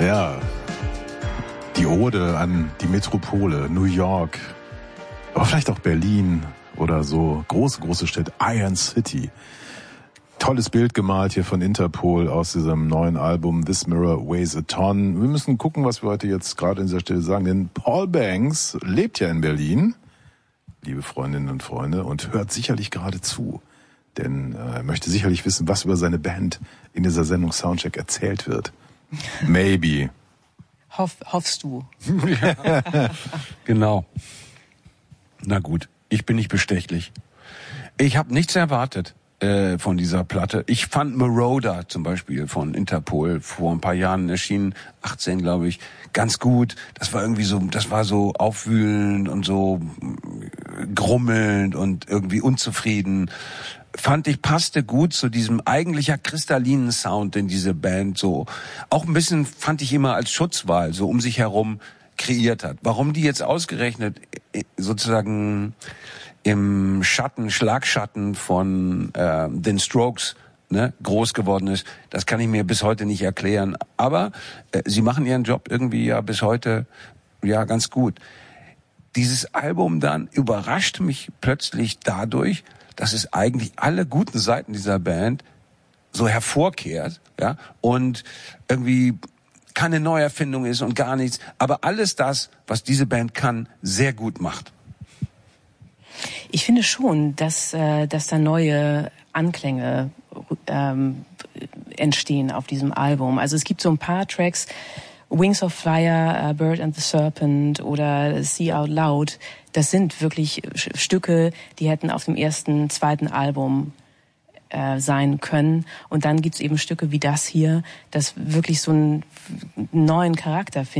Ja, die Ode an die Metropole, New York, aber vielleicht auch Berlin oder so, große Städte, Iron City. Tolles Bild gemalt hier von Interpol aus diesem neuen Album This Mirror Weighs a Ton. Wir müssen gucken, was wir heute jetzt gerade an dieser Stelle sagen, denn Paul Banks lebt ja in Berlin, liebe Freundinnen und Freunde, und hört sicherlich gerade zu. Denn er möchte sicherlich wissen, was über seine Band in dieser Sendung Soundcheck erzählt wird. Maybe. Hoffst du. Genau. Na gut, ich bin nicht bestechlich. Ich habe nichts erwartet von dieser Platte. Ich fand Marauder zum Beispiel von Interpol vor ein paar Jahren erschienen, 18 glaube ich, ganz gut. Das war irgendwie so, das war so aufwühlend und so grummelnd und irgendwie unzufrieden. Fand ich, passte gut zu diesem eigentlicher kristallinen Sound, den diese Band so auch ein bisschen, fand ich immer als Schutzwall so um sich herum kreiert hat. Warum die jetzt ausgerechnet sozusagen im Schlagschatten von den Strokes groß geworden ist, das kann ich mir bis heute nicht erklären. Aber sie machen ihren Job irgendwie ja bis heute ja ganz gut. Dieses Album dann überraschte mich plötzlich dadurch, dass es eigentlich alle guten Seiten dieser Band so hervorkehrt, ja, und irgendwie keine Neuerfindung ist und gar nichts, aber alles das, was diese Band kann, sehr gut macht. Ich finde schon, dass da neue Anklänge entstehen auf diesem Album. Also es gibt so ein paar Tracks, Wings of Fire, Bird and the Serpent oder See Out Loud. Das sind wirklich Stücke, die hätten auf dem ersten, zweiten Album sein können. Und dann gibt's eben Stücke wie das hier, das wirklich so einen neuen Charakter findet.